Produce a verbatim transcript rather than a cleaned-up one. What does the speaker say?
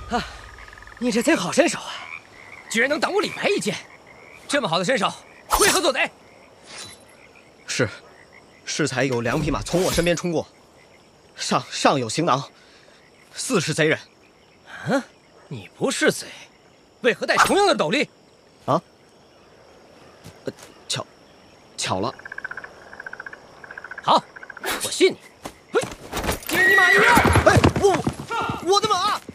啊，你这贼好身手啊，居然能挡我李白一剑！这么好的身手，为何做贼？ 是，适才有两匹马从我身边冲过，上上有行囊，似是贼人。 啊，你不是贼，为何戴同样的斗笠？ 啊？呃，巧，巧了。 好，我信你。嘿，接你马一样。 哎，我我的马。